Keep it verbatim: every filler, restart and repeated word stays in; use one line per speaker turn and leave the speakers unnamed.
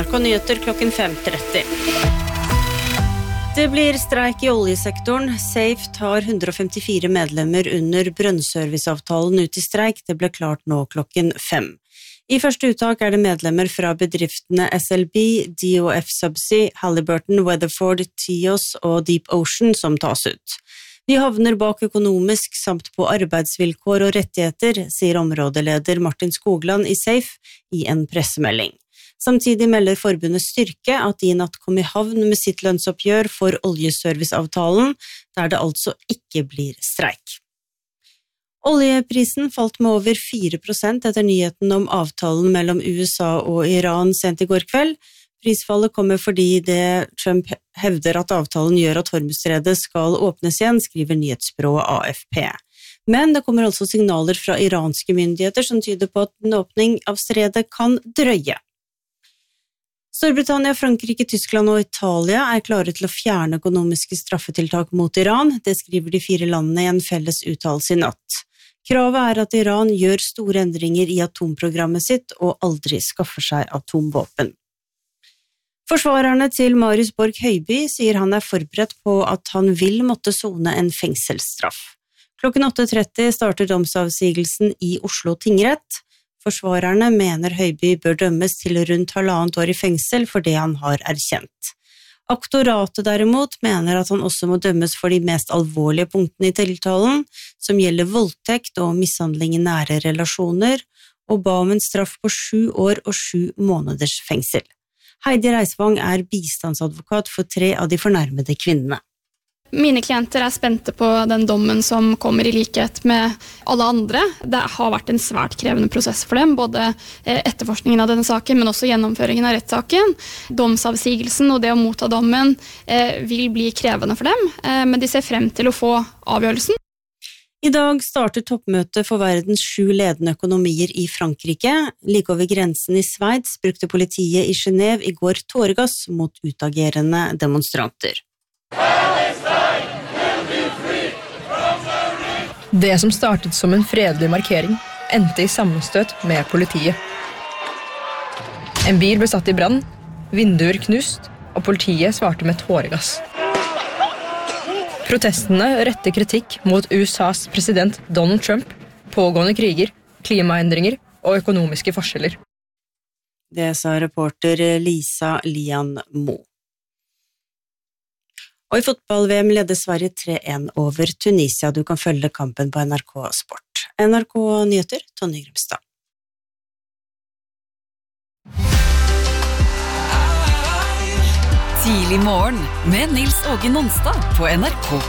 N R K Nyheter klokken fem tretti. Det blir streik i oljesektoren. Safe tar hundre og femtifire medlemmer under brønnserviceavtalen ut i streik. Det ble klart nå klokken fem. I første uttak er det medlemmer fra bedriftene S L B, D O F Subsea, Halliburton, Weatherford, Tios og Deep Ocean som tas ut. Vi havner bak økonomisk samt på arbeidsvilkår og rettigheter, sier områdeleder Martin Skogland i Safe i en pressemelding. Samtidig melder forbundet Styrke at de i natt kom i havn med sitt lønnsoppgjør for oljeserviceavtalen, der det altså ikke blir streik. Oljeprisen falt med over fire prosent etter nyheten om avtalen mellom U S A og Iran sent i går kveld. Prisfallet kommer fordi det Trump hevder at avtalen gjør at Hormuzstredet skal åpnes igjen, skriver nyhetsbyrået A F P. Men det kommer altså signaler fra iranske myndigheter som tyder på at en åpning av stredet kan drøye. Storbritannia, Frankrike, Tyskland og Italia er klare til å fjerne økonomiske straffetiltak mot Iran. Det skriver de fire landene i en felles uttalelse i natt. Kravet er at Iran gjør store endringer i atomprogrammet sitt og aldri skaffer seg atomvåpen. Forsvarerne til Marius Borg Høiby sier han er forberedt på at han vil måtte sone en fengselsstraff. Klokken åtte tretti starter domsavsigelsen i Oslo tingrett. Forsvarerne mener Høiby bør dømmes til rundt halvannet år i fengsel for det han har erkjent. Aktoratet derimot mener at han også må dømmes for de mest alvorlige punktene i tiltalen, som gjelder voldtekt og mishandling i nære relasjoner, og ba om en straff på sju år og sju måneders fengsel. Heidi Reisvang er bistandsadvokat for tre av de fornærmede kvinnene.
Mine klienter er spente på den dommen som kommer i likhet med alle andre. Det har vært en svært krevende prosess for dem, både etterforskningen av denne saken, men også gjennomføringen av rettssaken. Domsavsigelsen og det å motta dommen vil bli krevende for dem, men de ser frem til å få avgjørelsen.
I dag starter toppmøtet for verdens sju ledende økonomier i Frankrike. Like over grensen i Sveits brukte politiet i Genève i går tåregass mot utagerende demonstranter.
Det som startet som en fredelig markering, endte i sammenstøt med politiet. En bil ble satt i brann, vinduer knust, og politiet svarte med tåregass. Protestene retter kritikk mot U S A's president Donald Trump, pågående kriger, klimaendringer og økonomiske forskjeller.
Det sa reporter Lisa Lian Mo. Og i fotball-V M ledde Sverige tre én over Tunisia. Du kan følge kampen på N R K Sport. N R K Nyheter, Tonje Grimstad.
Tidlig morgen med Nils Åge Nonstad på N R K